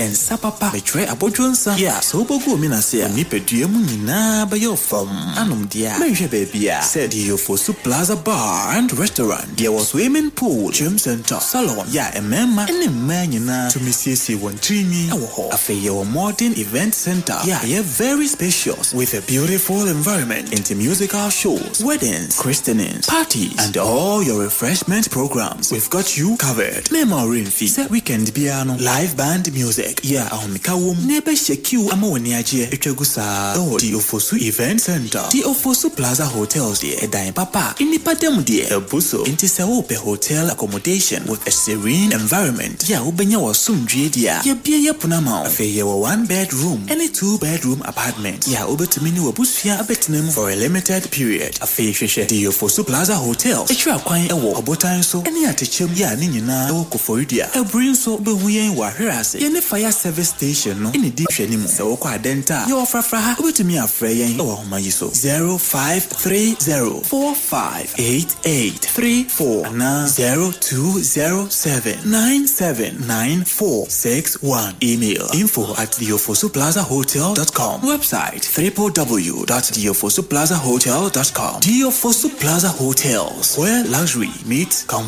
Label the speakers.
Speaker 1: and sapapa betray abodwonsa ya so bogu mi na se ni pedue mu nyina ba yo fam anom dia menhwe baby said Diofosu Plaza Bar and Restaurant. There was swimming pool, gym center, salon ya emema ene mma nyina to misiesie won trini ewo ho afeye wo modern event center ya very spacious with a beautiful environment into musical shows, weddings, christenings, parties and all your refreshment programs. We've got you covered. Memory fee set weekend piano, live band music ya ahomika wom nebe shekiu ama woni agye etwagusa Diofosu Event Center, Diofosu Plaza Hotels de edan papa inipa dem de ebuso inti se wo pe hotel accommodation with a serene environment ya ubenya wo sumdwe dia ya bia ya punama afeye wo 1 bedroom and a 2 bedroom apartment ya ubetumi ni wabusua abetinam for a limited period. Afeye hwehwe Diofosu Plaza Hotels etwa kwan ewo obotan so ene atechem ya ni nyina ewo koforidua ebrin so behuyen wa hwerase ye ne fire service station no ene di hwani mu se wo kwa denta ye ofrafra ha ubetumi afre yen ewo homa yi so 0530458834 na 0207979461. Email info@diofosuplazahotel.com. Website www.diofosuplazahotel.com. Diofosu Plaza Hotels, where luxury meets comfort.